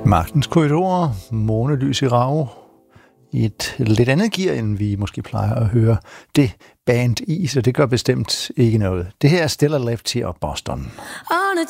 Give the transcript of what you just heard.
Magtens Korridorer, månelys i Rage, i et lidt andet gear, end vi måske plejer at høre det band i, så det gør bestemt ikke noget. Det her er Stellar Lefty og Boston. On a